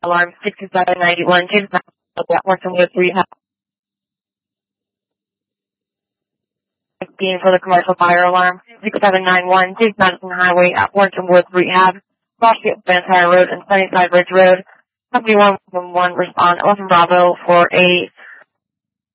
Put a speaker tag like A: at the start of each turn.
A: alarm 6791, James Mountain, Orton Woods Rehab. Being for the commercial fire alarm 6791, James Madison Highway at Orton Woods Rehab, Rockett Vampire Road and Sunnyside Ridge Road. Company 111 respond 11 Bravo for a